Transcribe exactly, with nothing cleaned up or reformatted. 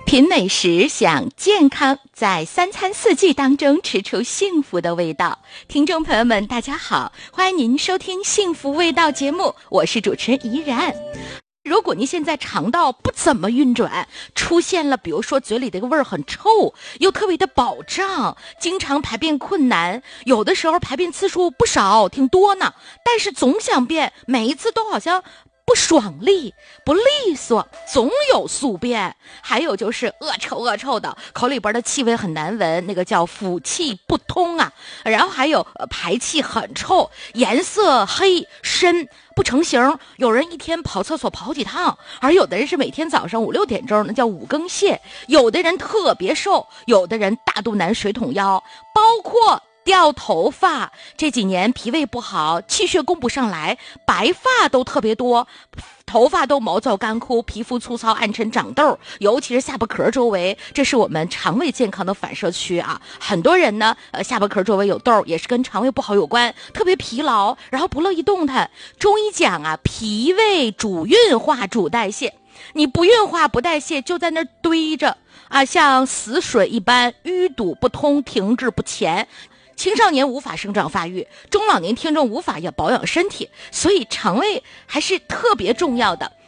品美食，想健康，在三餐四季当中吃出幸福的味道。听众朋友们大家好，欢迎您收听幸福味道节目，我是主持人怡然。如果您现在肠道不怎么运转，出现了比如说嘴里的个味儿很臭，又特别的饱胀，经常排便困难，有的时候排便次数不少挺多呢，但是总想便，每一次都好像不爽利不利索，总有宿便。还有就是恶臭恶臭的，口里边的气味很难闻，那个叫腑气不通啊。然后还有、呃、排气很臭，颜色黑深不成形，有人一天跑厕所跑几趟，而有的人是每天早上五六点钟，那叫五更泻。有的人特别瘦，有的人大肚腩水桶腰，包括掉头发，这几年脾胃不好，气血供不上来，白发都特别多，头发都毛躁干枯，皮肤粗糙暗沉长痘，尤其是下巴壳周围，这是我们肠胃健康的反射区啊。很多人呢，呃，下巴壳周围有痘，也是跟肠胃不好有关，特别疲劳，然后不乐意动弹。中医讲啊，脾胃主运化主代谢，你不运化不代谢，就在那儿堆着啊，像死水一般，淤堵不通，停滞不前。青少年无法生长发育，中老年听众无法也保养身体，所以肠胃还是特别重要的。